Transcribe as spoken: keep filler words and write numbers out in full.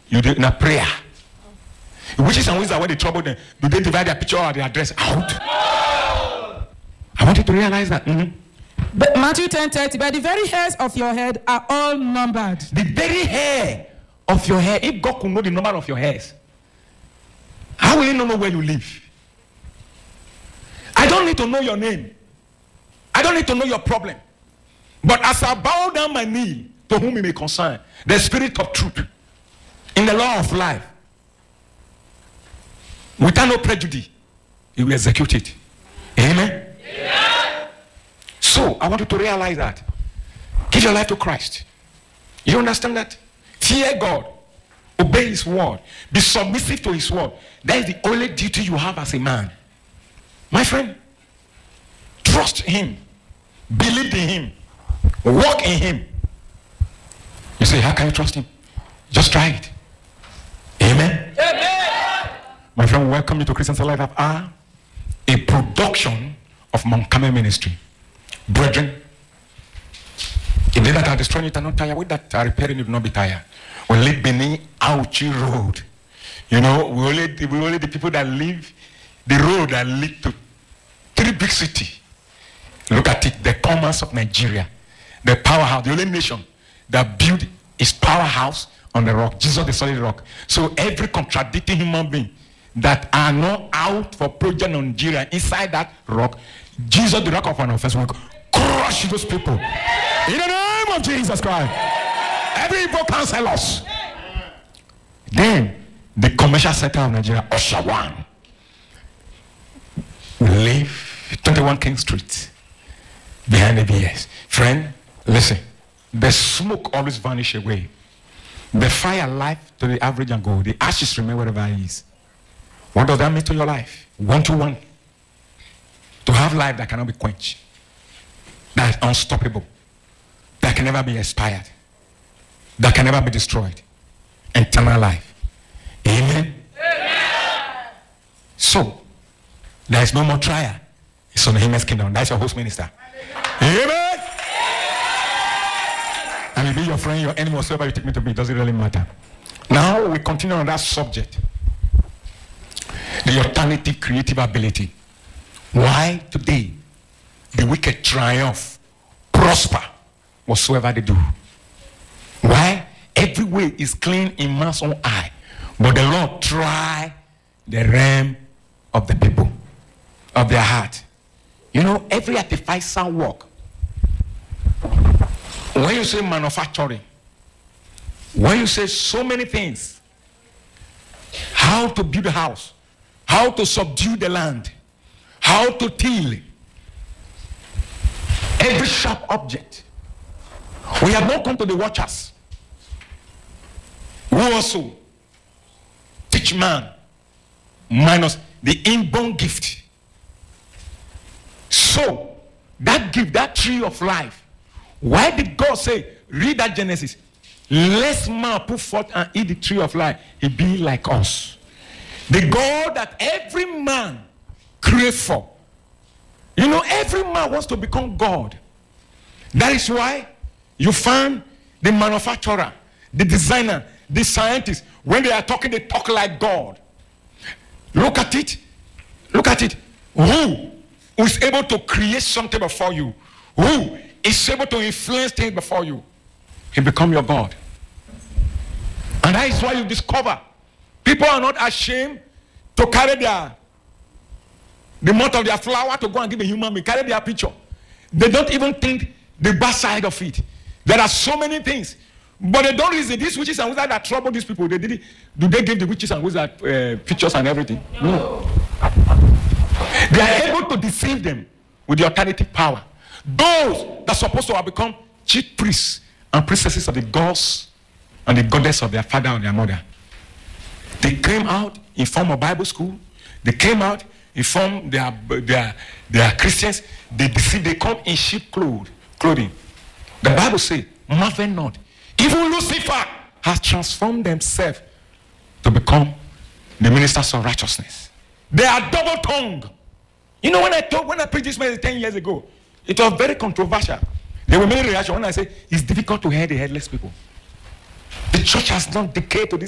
You do in a prayer. Witches and wizards, when they trouble them, do they divide their picture or their address out? I want you to realize that. Mm-hmm. But Matthew ten thirty, but the very hairs of your head are all numbered. The very hair of your hair, if God could know the number of your hairs, how will He not know where you live? I don't need to know your name. I don't need to know your problem. But as I bow down my knee, to whom it may concern, the Spirit of truth, in the law of life, without no prejudice, He will execute it. Amen? Yeah. So, I want you to realize that. Give your life to Christ. You understand that? Fear God. Obey His word. Be submissive to His word. That is the only duty you have as a man. My friend, trust Him. Believe in Him. Walk in Him. You say, how can you trust Him? Just try it. Amen? Amen. My friend, welcome you to Christians Alive App R, a production of Mount Carmel Ministry. Brethren, if they that are destroying it are not tired, we that are repairing it will not be tired. We live beneath Auchi Road. You know, we only, we only the people that live the road that lead to three big cities. Look at it, the commerce of Nigeria, the powerhouse, the only nation that built its powerhouse on the rock, Jesus the solid rock. So every contradicting human being that are not out for project on Nigeria inside that rock, Jesus the rock of an offense will crush those people. In the name of Jesus Christ. Every evil counsellors. Then the commercial center of Nigeria, Oshawan, we live twenty-one King Street behind the B S. Friend, listen. The smoke always vanish away. The fire life to the average and go. The ashes remain wherever it is. What does that mean to your life? One to one. To have life that cannot be quenched. That is unstoppable. That can never be expired. That can never be destroyed. Eternal life. Amen? Amen. So, there is no more trial. It's on the Himmel's kingdom. That's your host minister. Amen. Amen. I may be your friend, your enemy, whatever you take me to be. It doesn't really matter. Now we continue on that subject. The alternative creative ability. Why today the wicked triumph, prosper, whatsoever they do. Why? Every way is clean in man's own eye. But the Lord try the realm of the people, of their heart. You know, every artificial work. When you say manufacturing, when you say so many things, how to build a house, how to subdue the land, how to till, every sharp object. We have not come to the watchers who also teach man minus the inborn gift. So, that gift, that tree of life, why did God say, read that Genesis, lest man put forth and eat the tree of life, he be like us. The God that every man craves for. You know, every man wants to become God. That is why you find the manufacturer, the designer, the scientist, when they are talking, they talk like God. Look at it. Look at it. Who is able to create something before you? Who is able to influence things before you? He become your God. And that is why you discover people are not ashamed to carry their the mouth of their flower to go and give a human being, carry their picture. They don't even think the bad side of it. There are so many things. But they don't reason. These witches and wizards that trouble these people, they did it. Do they give the witches and wizards uh, pictures and everything? No. They are able to deceive them with the alternative power. Those that are supposed to have become chief priests and priestesses of the gods and the goddess of their father or their mother. They came out in form of Bible school. They came out in form they are they are, they are Christians. They deceive. They come in sheep clothes, clothing. The Bible says, marvel not. Even Lucifer has transformed themselves to become the ministers of righteousness. They are double tongued. You know, when I told, when I preached this message ten years ago, it was very controversial. There were many reactions when I said it's difficult to hear the headless people. The church has not decayed to this